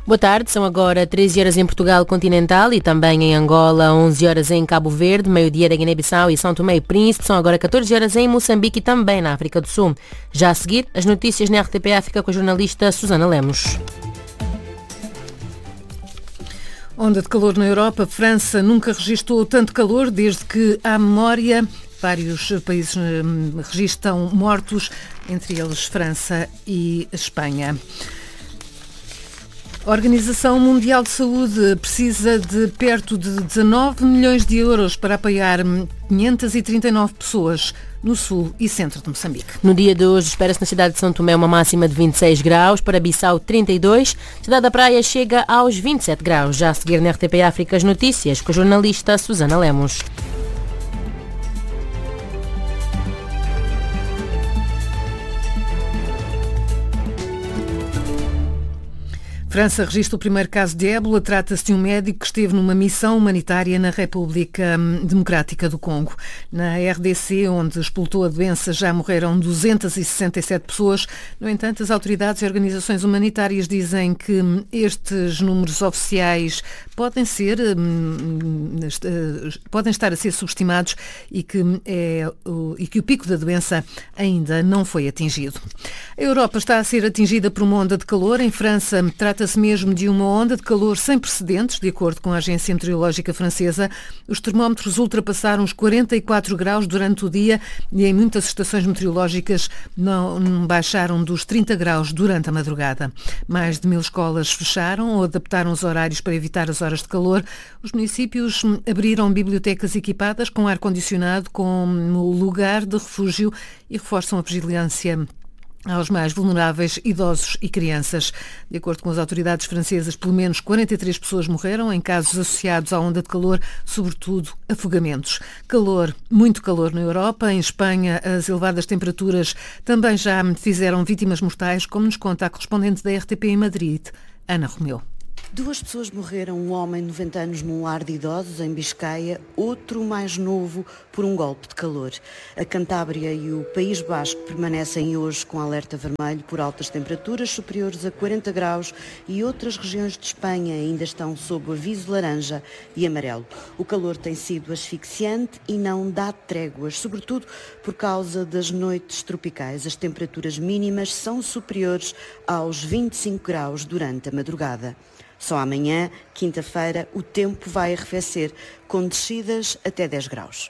Boa tarde, são agora 13 horas em Portugal continental e também em Angola, 11 horas em Cabo Verde, meio-dia da Guiné-Bissau e São Tomé e Príncipe, são agora 14 horas em Moçambique e também na África do Sul. Já a seguir, as notícias na RTP África com a jornalista Susana Lemos. Onda de calor na Europa. França nunca registrou tanto calor desde que há memória. Vários países registram mortos, entre eles França e Espanha. A Organização Mundial de Saúde precisa de perto de 19 milhões de euros para apoiar 539 pessoas no sul e centro de Moçambique. No dia de hoje espera-se na cidade de São Tomé uma máxima de 26 graus, para Bissau 32, Cidade da Praia chega aos 27 graus. Já a seguir na RTP África as notícias com a jornalista Susana Lemos. França registra o primeiro caso de ébola. Trata-se de um médico que esteve numa missão humanitária na República Democrática do Congo. Na RDC, onde explotou a doença, já morreram 267 pessoas. No entanto, as autoridades e organizações humanitárias dizem que estes números oficiais podem estar a ser subestimados e que o pico da doença ainda não foi atingido. A Europa está a ser atingida por uma onda de calor. Em França, trata-se mesmo de uma onda de calor sem precedentes, de acordo com a Agência Meteorológica Francesa. Os termómetros ultrapassaram os 44 graus durante o dia e em muitas estações meteorológicas não baixaram dos 30 graus durante a madrugada. Mais de 1000 escolas fecharam ou adaptaram os horários para evitar as horas de calor. Os municípios abriram bibliotecas equipadas com ar-condicionado como lugar de refúgio e reforçam a vigilância aos mais vulneráveis, idosos e crianças. De acordo com as autoridades francesas, pelo menos 43 pessoas morreram em casos associados à onda de calor, sobretudo afogamentos. Calor, muito calor na Europa. Em Espanha, as elevadas temperaturas também já fizeram vítimas mortais, como nos conta a correspondente da RTP em Madrid, Ana Romeu. 2 pessoas morreram, um homem de 90 anos num lar de idosos em Biscaia, outro mais novo por um golpe de calor. A Cantábria e o País Basco permanecem hoje com alerta vermelho por altas temperaturas superiores a 40 graus e outras regiões de Espanha ainda estão sob o aviso laranja e amarelo. O calor tem sido asfixiante e não dá tréguas, sobretudo por causa das noites tropicais. As temperaturas mínimas são superiores aos 25 graus durante a madrugada. Só amanhã, quinta-feira, o tempo vai arrefecer, com descidas até 10 graus.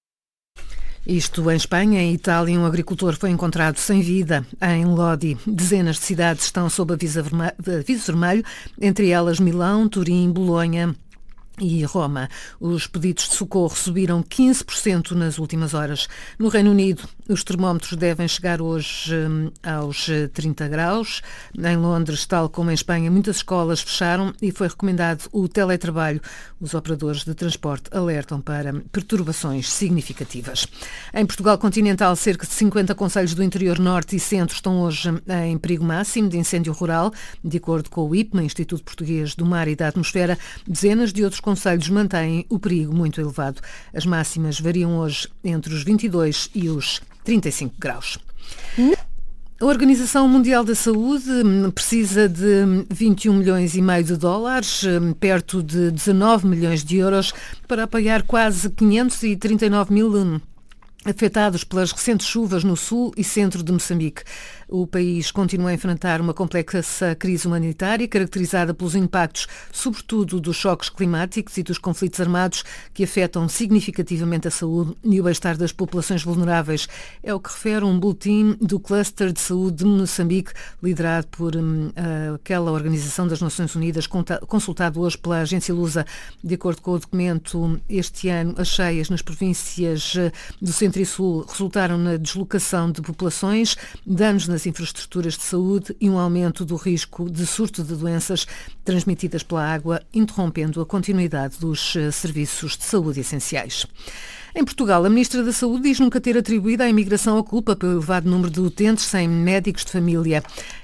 Isto em Espanha. Em Itália, um agricultor foi encontrado sem vida em Lodi. Dezenas de cidades estão sob aviso vermelho, entre elas Milão, Turim, Bolonha e Roma. Os pedidos de socorro subiram 15% nas últimas horas. No Reino Unido, os termómetros devem chegar hoje aos 30 graus. Em Londres, tal como em Espanha, muitas escolas fecharam e foi recomendado o teletrabalho. Os operadores de transporte alertam para perturbações significativas. Em Portugal continental, cerca de 50 concelhos do interior norte e centro estão hoje em perigo máximo de incêndio rural. De acordo com o IPMA, Instituto Português do Mar e da Atmosfera, dezenas de outros concelhos mantêm o perigo muito elevado. As máximas variam hoje entre os 22 e os 35 graus. A Organização Mundial da Saúde precisa de 21 milhões e meio de dólares, perto de 19 milhões de euros, para apoiar quase 539 mil afetados pelas recentes chuvas no sul e centro de Moçambique. O país continua a enfrentar uma complexa crise humanitária caracterizada pelos impactos, sobretudo dos choques climáticos e dos conflitos armados que afetam significativamente a saúde e o bem-estar das populações vulneráveis. É o que refere um boletim do Cluster de Saúde de Moçambique, liderado por aquela Organização das Nações Unidas, consultado hoje pela agência Lusa. De acordo com o documento, este ano as cheias nas províncias do Centro e Sul resultaram na deslocação de populações, danos nas infraestruturas de saúde e um aumento do risco de surto de doenças transmitidas pela água, interrompendo a continuidade dos serviços de saúde essenciais. Em Portugal, a Ministra da Saúde diz nunca ter atribuído à imigração a culpa pelo elevado número de utentes sem médicos de família.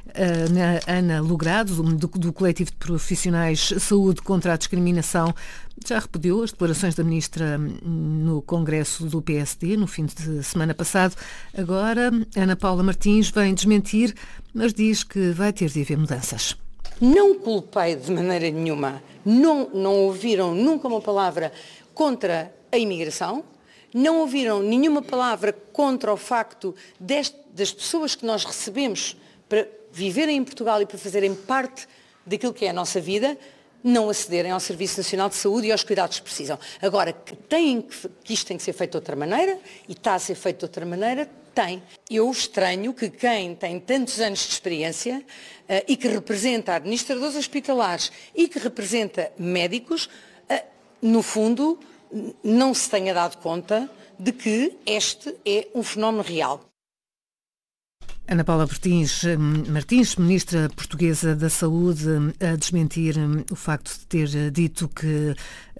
Ana Logrado, do Coletivo de Profissionais Saúde contra a Discriminação, já repudiou as declarações da Ministra no Congresso do PSD no fim de semana passado. Agora, Ana Paula Martins vem desmentir, mas diz que vai ter de haver mudanças. Não culpei de maneira nenhuma, não ouviram nunca uma palavra contra a imigração, não ouviram nenhuma palavra contra o facto das pessoas que nós recebemos para viverem em Portugal e para fazerem parte daquilo que é a nossa vida, não acederem ao Serviço Nacional de Saúde e aos cuidados que precisam. Agora, que isto tem que ser feito de outra maneira, e está a ser feito de outra maneira, tem. Eu estranho que quem tem tantos anos de experiência e que representa administradores hospitalares e que representa médicos, no fundo, não se tenha dado conta de que este é um fenómeno real. Ana Paula Martins, ministra portuguesa da Saúde, a desmentir o facto de ter dito que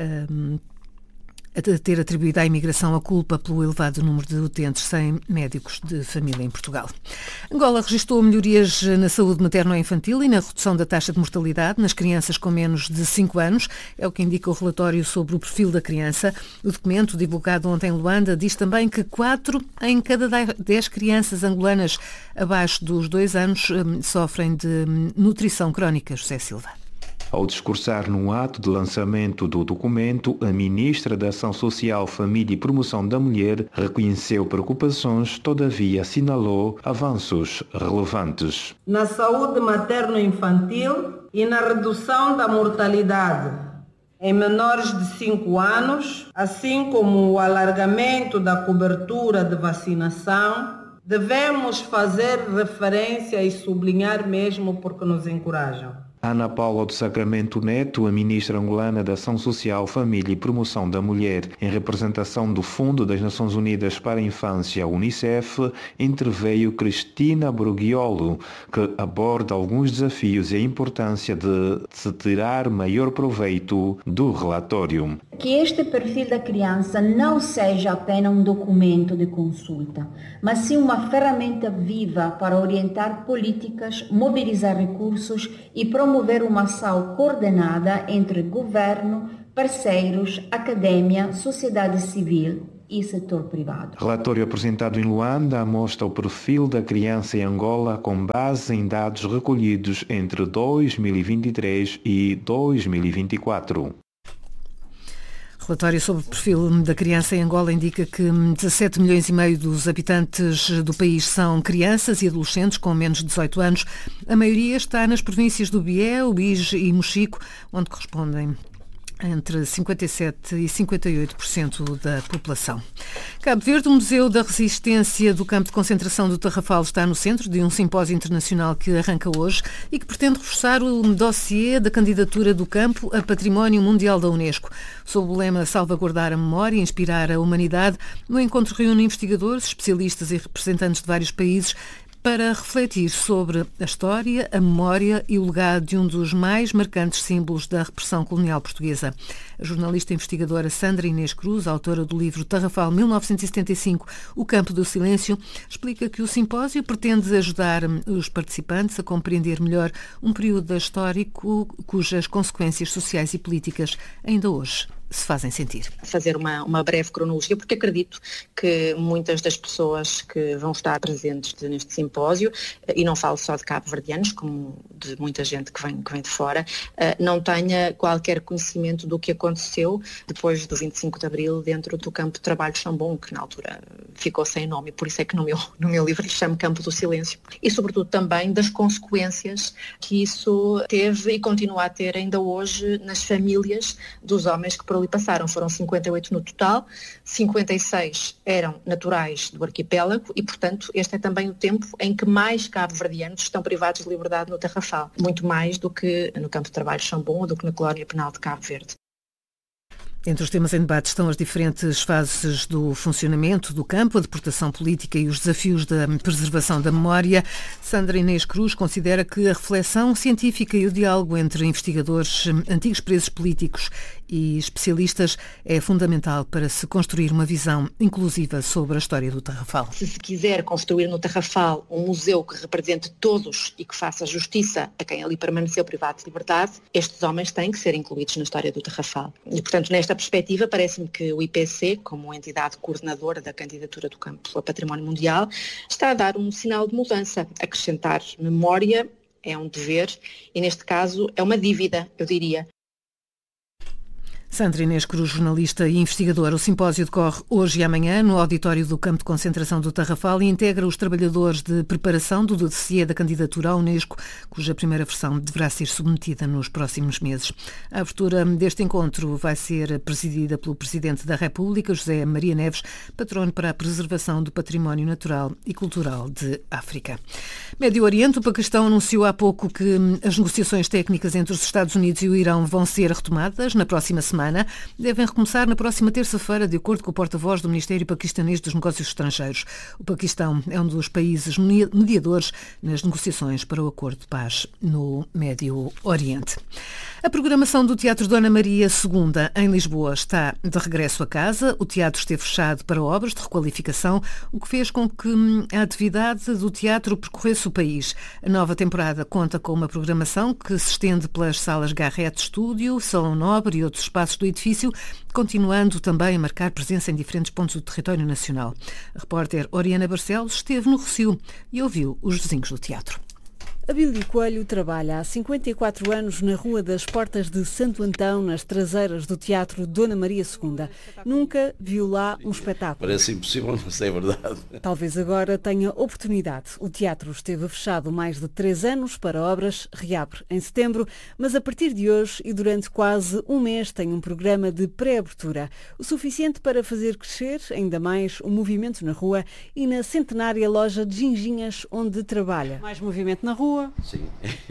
ter atribuído à imigração a culpa pelo elevado número de utentes sem médicos de família em Portugal. Angola registrou melhorias na saúde materno-infantil e na redução da taxa de mortalidade nas crianças com menos de 5 anos. É o que indica o relatório sobre o perfil da criança. O documento, divulgado ontem em Luanda, diz também que 4 em cada 10 crianças angolanas abaixo dos 2 anos sofrem de nutrição crónica. José Silva. Ao discursar no ato de lançamento do documento, a ministra da Ação Social, Família e Promoção da Mulher reconheceu preocupações, todavia assinalou avanços relevantes. Na saúde materno-infantil e na redução da mortalidade em menores de 5 anos, assim como o alargamento da cobertura de vacinação, devemos fazer referência e sublinhar mesmo porque nos encorajam. Ana Paula do Sacramento Neto, a ministra angolana da Ação Social, Família e Promoção da Mulher, em representação do Fundo das Nações Unidas para a Infância, UNICEF, interveio Cristina Bruguiolo, que aborda alguns desafios e a importância de se tirar maior proveito do relatório. Que este perfil da criança não seja apenas um documento de consulta, mas sim uma ferramenta viva para orientar políticas, mobilizar recursos e promover uma ação coordenada entre governo, parceiros, academia, sociedade civil e setor privado. Relatório apresentado em Luanda mostra o perfil da criança em Angola com base em dados recolhidos entre 2023 e 2024. Relatório sobre o perfil da criança em Angola indica que 17 milhões e meio dos habitantes do país são crianças e adolescentes com menos de 18 anos. A maioria está nas províncias do Bié, Uís e Mochico, onde correspondem entre 57% e 58% da população. Cabo Verde, o Museu da Resistência do Campo de Concentração do Tarrafal está no centro de um simpósio internacional que arranca hoje e que pretende reforçar o dossiê da candidatura do campo a Património Mundial da Unesco. Sob o lema Salvaguardar a Memória e Inspirar a Humanidade, o encontro reúne investigadores, especialistas e representantes de vários países para refletir sobre a história, a memória e o legado de um dos mais marcantes símbolos da repressão colonial portuguesa. A jornalista investigadora Sandra Inês Cruz, autora do livro Tarrafal 1975, O Campo do Silêncio, explica que o simpósio pretende ajudar os participantes a compreender melhor um período histórico cujas consequências sociais e políticas ainda hoje se fazem sentir. Fazer uma breve cronologia, porque acredito que muitas das pessoas que vão estar presentes neste simpósio, e não falo só de cabo-verdianos, como de muita gente que vem de fora, não tenha qualquer conhecimento do que aconteceu depois do 25 de Abril dentro do campo de trabalho de Chambon, que na altura ficou sem nome, e por isso é que no meu livro lhe chamo Campo do Silêncio. E sobretudo também das consequências que isso teve e continua a ter ainda hoje nas famílias dos homens que por ali passaram. Foram 58 no total, 56 eram naturais do arquipélago e, portanto, este é também o tempo em que mais cabo-verdianos estão privados de liberdade no Tarrafal, muito mais do que no campo de trabalho de Chambon ou do que na colónia penal de Cabo Verde. Entre os temas em debate estão as diferentes fases do funcionamento do campo, a deportação política e os desafios da preservação da memória. Sandra Inês Cruz considera que a reflexão científica e o diálogo entre investigadores, antigos presos políticos e especialistas é fundamental para se construir uma visão inclusiva sobre a história do Tarrafal. Se quiser construir no Tarrafal um museu que represente todos e que faça justiça a quem ali permaneceu privado de liberdade, estes homens têm que ser incluídos na história do Tarrafal. E, portanto, nesta perspectiva, parece-me que o IPC, como entidade coordenadora da candidatura do campo a Património Mundial, está a dar um sinal de mudança, acrescentar memória é um dever e, neste caso, é uma dívida, eu diria. Sandra Inês Cruz, jornalista e investigadora. O simpósio decorre hoje e amanhã no auditório do campo de concentração do Tarrafal e integra os trabalhadores de preparação do dossiê da candidatura à Unesco, cuja primeira versão deverá ser submetida nos próximos meses. A abertura deste encontro vai ser presidida pelo Presidente da República, José Maria Neves, patrono para a preservação do património natural e cultural de África. Médio Oriente, o Paquistão anunciou há pouco que as negociações técnicas entre os Estados Unidos e o Irão vão ser retomadas na próxima semana. Devem recomeçar na próxima terça-feira, de acordo com o porta-voz do Ministério Paquistanês dos Negócios Estrangeiros. O Paquistão é um dos países mediadores nas negociações para o acordo de paz no Médio Oriente. A programação do Teatro Dona Maria II em Lisboa está de regresso a casa. O teatro esteve fechado para obras de requalificação, o que fez com que a atividade do teatro percorresse o país. A nova temporada conta com uma programação que se estende pelas salas Garrett Estúdio, Salão Nobre e outros espaços do edifício, continuando também a marcar presença em diferentes pontos do território nacional. A repórter Oriana Barcelos esteve no Rossio e ouviu os vizinhos do teatro. Abílio Coelho trabalha há 54 anos na Rua das Portas de Santo Antão, nas traseiras do Teatro Dona Maria II. Nunca viu lá um espetáculo. Parece impossível, mas é verdade. Talvez agora tenha oportunidade. O teatro esteve fechado mais de 3 anos para obras, reabre em setembro, mas a partir de hoje e durante quase um mês tem um programa de pré-abertura, o suficiente para fazer crescer ainda mais o movimento na rua e na centenária loja de ginginhas onde trabalha. Mais movimento na rua. Sim.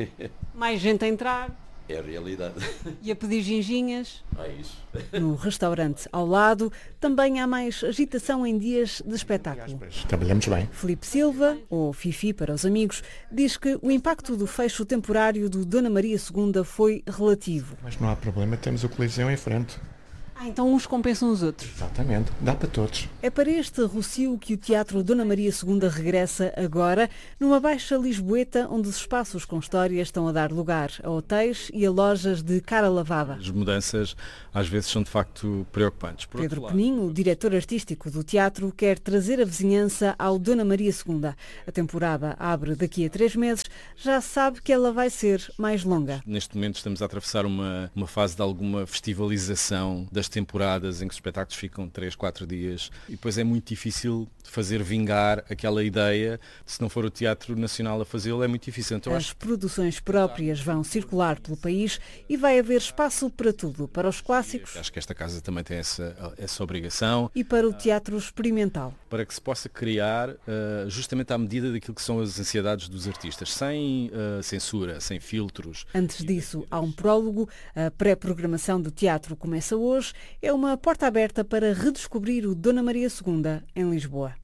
Mais gente a entrar. É a realidade. E a pedir ginginhas. É isso. No restaurante ao lado também há mais agitação em dias de espetáculo. Trabalhamos bem. Filipe Silva, ou Fifi para os amigos, diz que o impacto do fecho temporário do Dona Maria II foi relativo. Mas não há problema, temos o Coliseu em frente. Então uns compensam os outros. Exatamente, dá para todos. É para este Rossio que o Teatro Dona Maria II regressa agora, numa baixa lisboeta onde os espaços com história estão a dar lugar a hotéis e a lojas de cara lavada. As mudanças às vezes são de facto preocupantes. Pedro Peninho, o diretor artístico do teatro, quer trazer a vizinhança ao Dona Maria II. A temporada abre daqui a 3 meses, já sabe que ela vai ser mais longa. Neste momento estamos a atravessar uma fase de alguma festivalização das temporadas em que os espetáculos ficam 3, 4 dias e depois é muito difícil fazer vingar aquela ideia. Se não for o Teatro Nacional a fazê-lo, é muito difícil. Então, as produções próprias vão circular pelo país e vai haver espaço para tudo, para os clássicos. Acho que esta casa também tem essa obrigação. E para o teatro experimental. Para que se possa criar justamente à medida daquilo que são as ansiedades dos artistas, sem censura, sem filtros. Antes disso, há um prólogo. A pré-programação do teatro começa hoje. É uma porta aberta para redescobrir o Dona Maria II em Lisboa.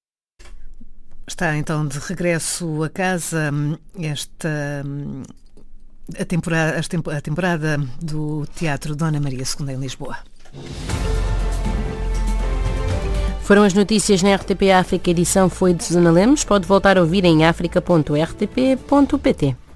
Está então de regresso a casa a temporada do Teatro Dona Maria II em Lisboa. Foram as notícias na RTP África. A edição foi de Susana Lemos. Pode voltar a ouvir em africa.rtp.pt.